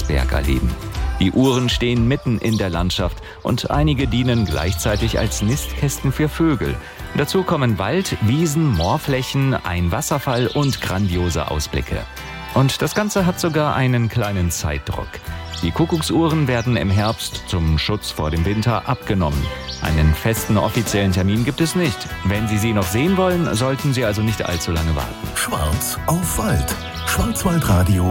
Kuckucksberg erleben. Die Uhren stehen mitten in der Landschaft und einige dienen gleichzeitig als Nistkästen für Vögel. Dazu kommen Wald, Wiesen, Moorflächen, ein Wasserfall und grandiose Ausblicke. Und das Ganze hat sogar einen kleinen Zeitdruck. Die Kuckucksuhren werden im Herbst zum Schutz vor dem Winter abgenommen. Einen festen offiziellen Termin gibt es nicht. Wenn Sie sie noch sehen wollen, sollten Sie also nicht allzu lange warten. Schwarz auf Wald. Schwarzwaldradio